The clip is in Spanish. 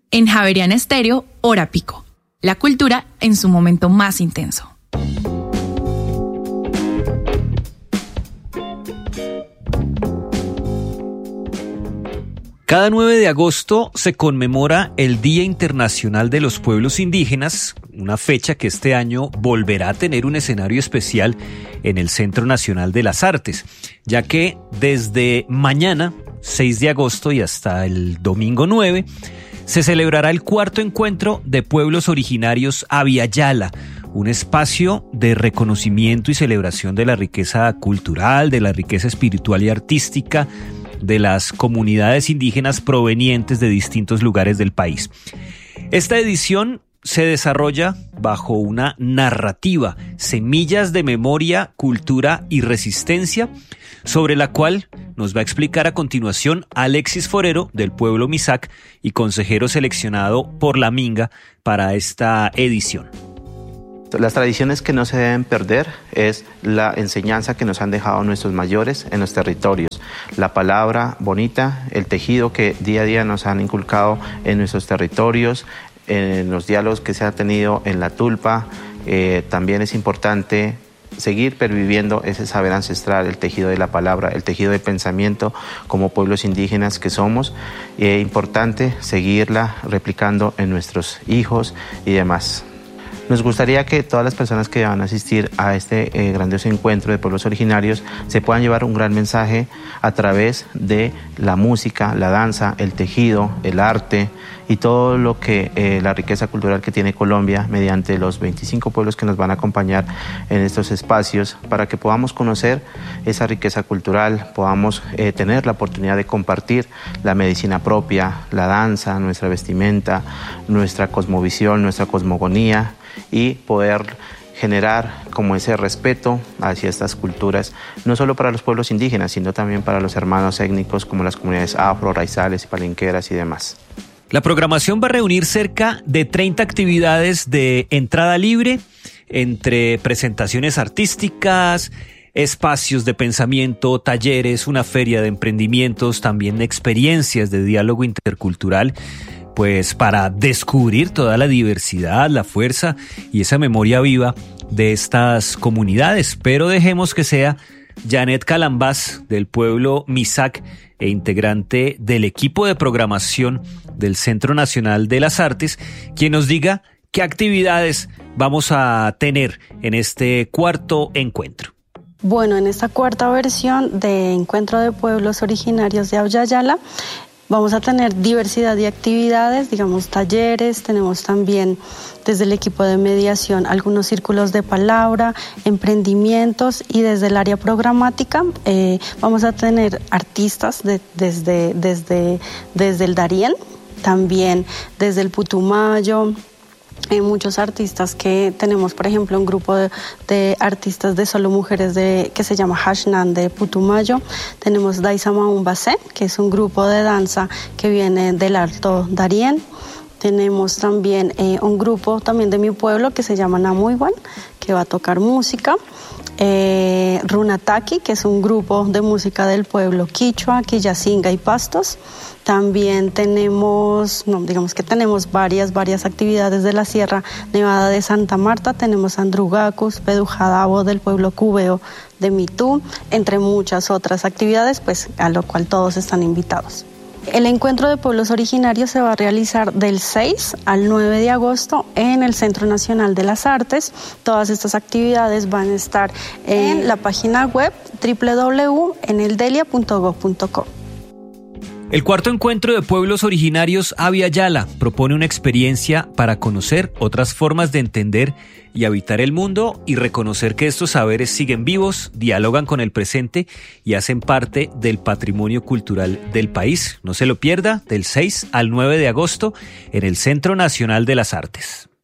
En Javeriana Estéreo, Hora Pico. La cultura en su momento más intenso. Cada 9 de agosto se conmemora el Día Internacional de los Pueblos Indígenas, una fecha que este año volverá a tener un escenario especial en el Centro Nacional de las Artes, ya que desde mañana, 6 de agosto y hasta el domingo 9, se celebrará el cuarto encuentro de pueblos originarios Abya Yala, un espacio de reconocimiento y celebración de la riqueza cultural, de la riqueza espiritual y artística de las comunidades indígenas provenientes de distintos lugares del país. Esta edición se desarrolla bajo una narrativa, Semillas de Memoria, Cultura y Resistencia, sobre la cual nos va a explicar a continuación Alexis Forero, del pueblo Misak y consejero seleccionado por la Minga para esta edición. Las tradiciones que no se deben perder es la enseñanza que nos han dejado nuestros mayores en los territorios. La palabra bonita, el tejido que día a día nos han inculcado en nuestros territorios, en los diálogos que se han tenido en la tulpa. También es importante seguir perviviendo ese saber ancestral, el tejido de la palabra, el tejido de pensamiento como pueblos indígenas que somos. Es importante seguirla replicando en nuestros hijos y demás. Nos gustaría que todas las personas que van a asistir a este grandioso encuentro de pueblos originarios se puedan llevar un gran mensaje a través de la música, la danza, el tejido, el arte y todo lo que la riqueza cultural que tiene Colombia mediante los 25 pueblos que nos van a acompañar en estos espacios para que podamos conocer esa riqueza cultural, podamos tener la oportunidad de compartir la medicina propia, la danza, nuestra vestimenta, nuestra cosmovisión, nuestra cosmogonía, y poder generar como ese respeto hacia estas culturas, no solo para los pueblos indígenas, sino también para los hermanos étnicos como las comunidades afro, raizales, palenqueras y demás. La programación va a reunir cerca de 30 actividades de entrada libre, entre presentaciones artísticas, espacios de pensamiento, talleres, una feria de emprendimientos, también experiencias de diálogo intercultural, pues para descubrir toda la diversidad, la fuerza y esa memoria viva de estas comunidades. Pero dejemos que sea Janet Calambás, del pueblo Misak e integrante del equipo de programación del Centro Nacional de las Artes, quien nos diga qué actividades vamos a tener en este cuarto encuentro. Bueno, en esta cuarta versión de Encuentro de Pueblos Originarios de Abya Yala, vamos a tener diversidad de actividades, digamos talleres, tenemos también desde el equipo de mediación algunos círculos de palabra, emprendimientos, y desde el área programática vamos a tener artistas desde el Darién, también desde el Putumayo. Muchos artistas que tenemos, por ejemplo, un grupo de artistas de solo mujeres que se llama Hashnan de Putumayo. Tenemos Daisama Umbase, que es un grupo de danza que viene del Alto Darién. Tenemos también un grupo también de mi pueblo que se llama Namuiwan, que va a tocar música. Runataki, que es un grupo de música del pueblo Quichua, Quillacinga y Pastos. También tenemos varias actividades de la Sierra Nevada de Santa Marta. Tenemos Andrugacus, Pedujadabo del pueblo Cubeo de Mitú, entre muchas otras actividades, pues a lo cual todos están invitados. El encuentro de pueblos originarios se va a realizar del 6 al 9 de agosto en el Centro Nacional de las Artes. Todas estas actividades van a estar en la página web www.eneldelia.gov.co. El cuarto encuentro de pueblos originarios Abya Yala propone una experiencia para conocer otras formas de entender y habitar el mundo y reconocer que estos saberes siguen vivos, dialogan con el presente y hacen parte del patrimonio cultural del país. No se lo pierda, del 6 al 9 de agosto en el Centro Nacional de las Artes.